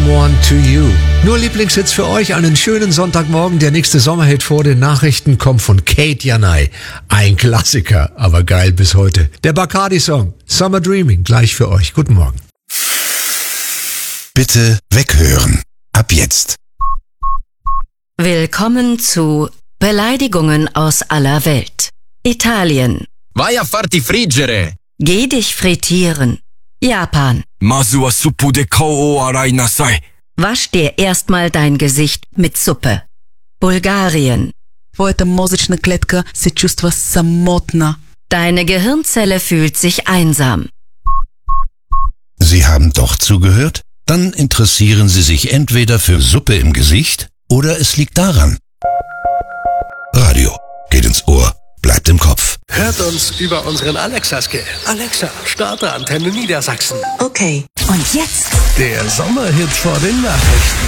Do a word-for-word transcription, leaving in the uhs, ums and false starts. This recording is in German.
Someone to You. Nur Lieblingshits für euch. Einen schönen Sonntagmorgen. Der nächste Sommerhit vor den Nachrichten kommt von Kate Janai. Ein Klassiker, aber geil bis heute. Der Bacardi-Song Summer Dreaming gleich für euch. Guten Morgen. Bitte weghören. Ab jetzt. Willkommen zu Beleidigungen aus aller Welt. Italien. Vai a farti friggere. Geh dich frittieren. Japan. Mazu wa suppu de kou o arai nasai. Wasch dir erstmal dein Gesicht mit Suppe. Bulgarien. Твоята мозъчна клетка се чувства самотна. Deine Gehirnzelle fühlt sich einsam. Sie haben doch zugehört? Dann interessieren Sie sich entweder für Suppe im Gesicht oder es liegt daran. Radio geht ins Ohr, bleibt im Kopf. Hört uns über unseren Alexa-Skill. Alexa, starte Antenne Niedersachsen. Okay. Und jetzt? Der Sommerhit vor den Nachrichten.